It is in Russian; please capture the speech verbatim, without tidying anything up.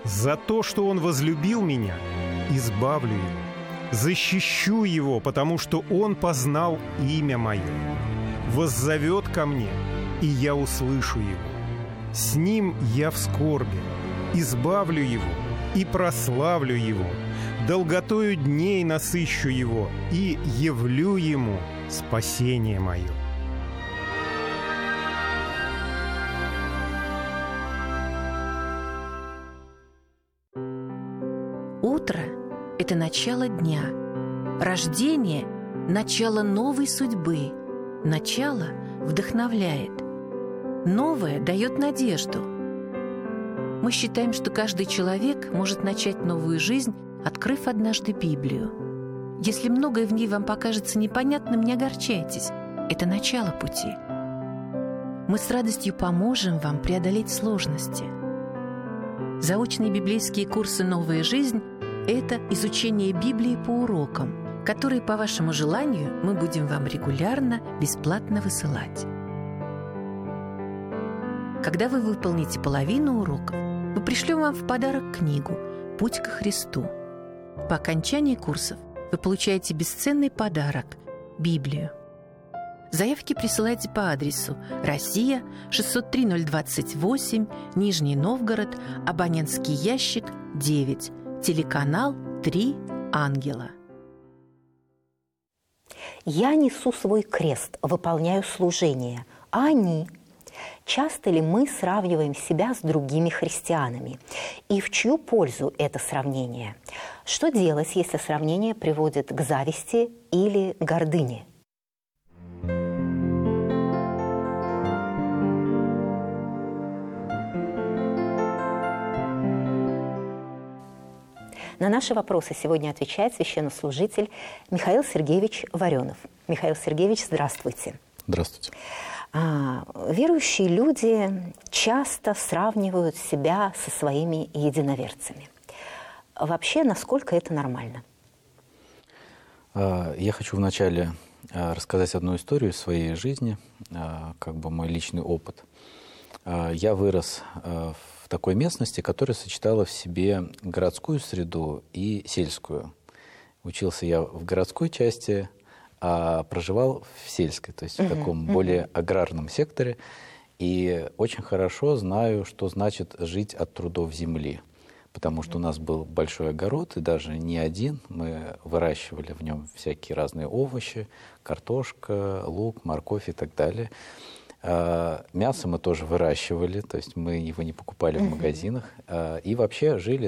За то, что Он возлюбил меня, избавлю Его. Защищу Его, потому что Он познал имя Мое. Воззовет ко мне, и я услышу Его. С Ним я в скорби, избавлю Его и прославлю Его. Долготою дней насыщу Его и явлю Ему спасение Мое». Утро – это начало дня. Рождение – начало новой судьбы. Начало вдохновляет. Новое дает надежду. Мы считаем, что каждый человек может начать новую жизнь, открыв однажды Библию. Если многое в ней вам покажется непонятным, не огорчайтесь. Это начало пути. Мы с радостью поможем вам преодолеть сложности. Заочные библейские курсы «Новая жизнь» – это изучение Библии по урокам, которые, по вашему желанию, мы будем вам регулярно, бесплатно высылать. Когда вы выполните половину уроков, мы пришлем вам в подарок книгу «Путь ко Христу». По окончании курсов вы получаете бесценный подарок – Библию. Заявки присылайте по адресу Россия, шестьсот три ноль двадцать восемь, Нижний Новгород, абонентский ящик девять, телеканал три Ангела. «Я несу свой крест, выполняю служение, а они...» Часто ли мы сравниваем себя с другими христианами? И в чью пользу это сравнение? Что делать, если сравнение приводит к зависти или гордыне? На наши вопросы сегодня отвечает священнослужитель Михаил Сергеевич Варенов. Михаил Сергеевич, здравствуйте. Здравствуйте. А, верующие люди часто сравнивают себя со своими единоверцами. Вообще, насколько это нормально? Я хочу вначале рассказать одну историю из своей жизни, как бы мой личный опыт. Я вырос в такой местности, которая сочетала в себе городскую среду и сельскую. Учился я в городской части, а проживал в сельской, то есть uh-huh, в таком uh-huh. более аграрном секторе. И очень хорошо знаю, что значит жить от трудов земли. Потому что у нас был большой огород, и даже не один. Мы выращивали в нем всякие разные овощи, картошка, лук, морковь и так далее. Мясо мы тоже выращивали, то есть мы его не покупали uh-huh. в магазинах. И вообще жили